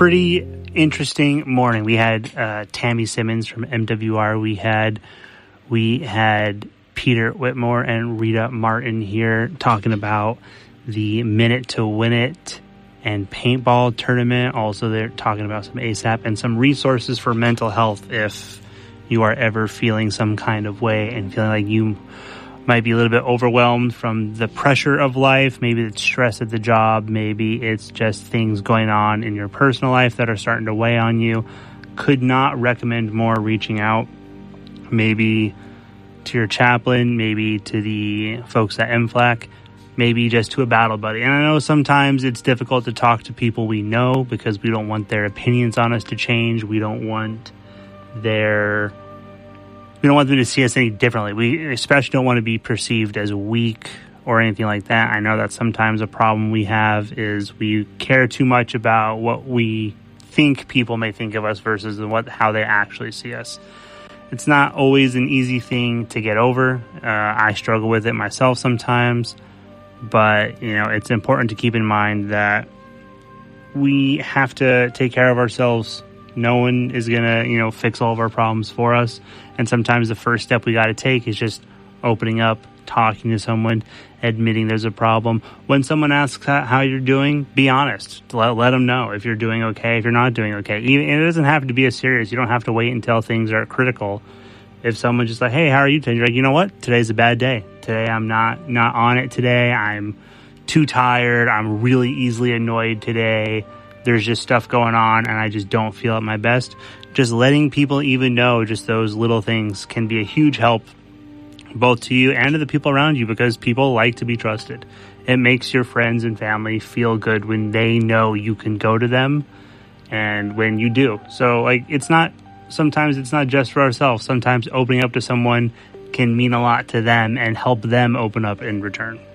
pretty interesting morning. We had Tammy Simmons from MWR. We had Peter Whitmore and Rita Martin here talking about the Minute to Win It and paintball tournament. Also, they're talking about some ASAP and some resources for mental health if you are ever feeling some kind of way and feeling like you might be a little bit overwhelmed from the pressure of life. Maybe it's stress at the job. Maybe it's just things going on in your personal life that are starting to weigh on you. Could not recommend more reaching out. Maybe to your chaplain, maybe to the folks at MFLAC, maybe just to a battle buddy. And I know sometimes it's difficult to talk to people we know because we don't want their opinions on us to change. We don't want them to see us any differently. We especially don't want to be perceived as weak or anything like that. I know that's sometimes a problem we have is we care too much about what we think people may think of us versus how they actually see us. It's not always an easy thing to get over. I struggle with it myself sometimes, but it's important to keep in mind that we have to take care of ourselves. No one is gonna, fix all of our problems for us. And sometimes the first step we got to take is just opening up, talking to someone, admitting there's a problem. When someone asks how you're doing, be honest. Let them know if you're doing okay, if you're not doing okay. And it doesn't have to be as serious. You don't have to wait until things are critical. If someone's just like, hey, how are you today? You're like, you know what? Today's a bad day. Today I'm not on it today. I'm too tired. I'm really easily annoyed today. There's just stuff going on and I just don't feel at my best. Just letting people even know just those little things can be a huge help both to you and to the people around you because people like to be trusted. It makes your friends and family feel good when they know you can go to them and when you do. So sometimes it's not just for ourselves. Sometimes opening up to someone can mean a lot to them and help them open up in return.